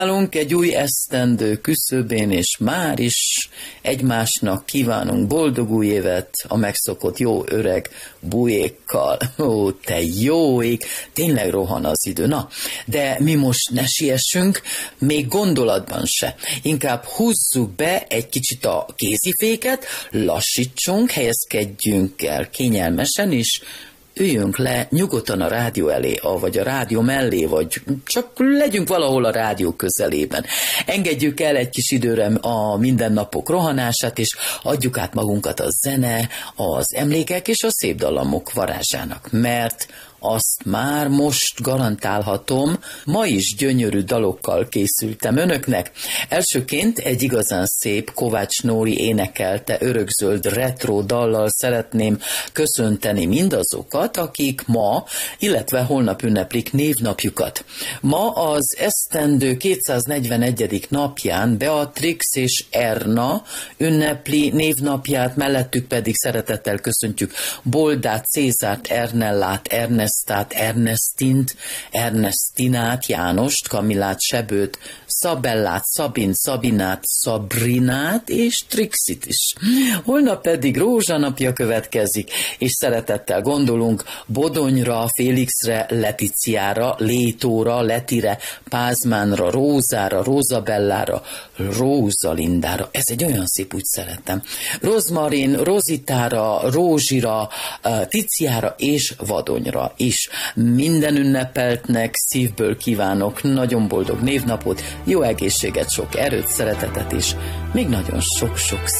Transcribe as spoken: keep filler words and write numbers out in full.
Állunk egy új esztendő küszöbén, és már is egymásnak kívánunk boldog új évet a megszokott jó öreg bujékkal. Ó, te jó ég, tényleg rohan az idő. Na, de mi most ne siessünk, még gondolatban se. Inkább húzzuk be egy kicsit a kéziféket, lassítsunk, helyezkedjünk el kényelmesen is, üljünk le nyugodtan a rádió elé, vagy a rádió mellé, vagy csak legyünk valahol a rádió közelében. Engedjük el egy kis időre a mindennapok rohanását, és adjuk át magunkat a zene, az emlékek és a szép dallamok varázsának, mert azt már most garantálhatom, ma is gyönyörű dalokkal készültem önöknek. Elsőként egy igazán szép Kovács Nóri énekelte örökzöld retro dallal szeretném köszönteni mindazokat, akik ma, illetve holnap ünneplik névnapjukat. Ma az esztendő kétszáznegyvenegyedik napján Beatrix és Erna ünnepli névnapját, mellettük pedig szeretettel köszöntjük Boldát, Cézárt, Ernellát, Ernest Ernestát, Ernestint, Ernestinát, Jánost, Kamilát, Sebőt, Szabellát, Szabint, Szabinát, Szabrinát és Trixit is. Holnap pedig Rózsa napja következik, és szeretettel gondolunk Bodonyra, Félixre, Leticiára, Létóra, Letire, Pázmánra, Rózára, Rózabellára, Rózalindára. Ez egy olyan szép, úgy szeretem. Rozmarin, Rozitára, Rózsira, Ticiára és Vadonyra is. Minden ünnepeltnek szívből kívánok nagyon boldog névnapot, jó egészséget, sok erőt, szeretetet és még nagyon sok-sok